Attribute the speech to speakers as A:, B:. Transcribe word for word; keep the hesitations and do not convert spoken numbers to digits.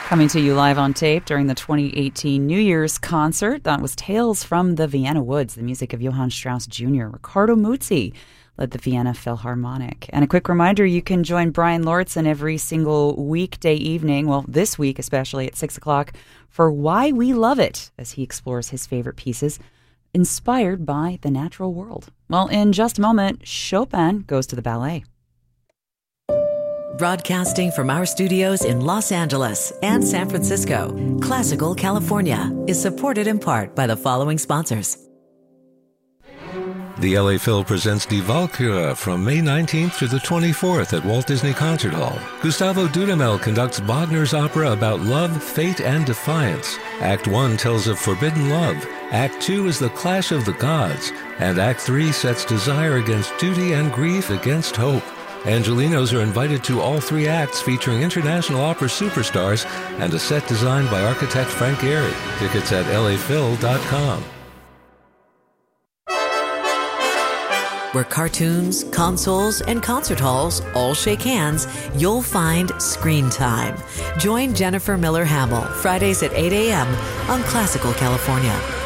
A: Coming to you live on tape during the twenty eighteen New Year's concert. That was Tales from the Vienna Woods, the music of Johann Strauss Junior Riccardo Muzi led the Vienna Philharmonic. And a quick reminder, you can join Brian Lauritsen every single weekday evening, well, this week especially at six o'clock, for Why We Love It, as he explores his favorite pieces inspired by the natural world. Well, in just a moment, Chopin goes to the ballet.
B: Broadcasting from our studios in Los Angeles and San Francisco, Classical California is supported in part by the following sponsors.
C: The L A Phil presents Die Walküre from May nineteenth through the twenty-fourth at Walt Disney Concert Hall. Gustavo Dudamel conducts Wagner's opera about love, fate, and defiance. Act one tells of forbidden love. Act two is the clash of the gods. And Act three sets desire against duty and grief against hope. Angelinos are invited to all three acts featuring international opera superstars and a set designed by architect Frank Gehry. Tickets at L A Phil dot com.
B: Where cartoons, consoles, and concert halls all shake hands, you'll find Screen Time. Join Jennifer Miller Hamill Fridays at eight a.m. on Classical California.